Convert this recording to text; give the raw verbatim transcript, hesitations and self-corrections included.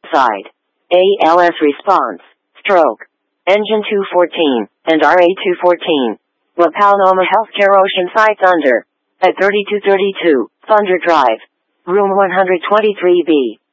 side. A L S response, stroke. Engine two fourteen, and R A two fourteen. La Paloma Healthcare Oceanside Thunder. At thirty-two thirty-two, Thunder Drive. Room one twenty-three B.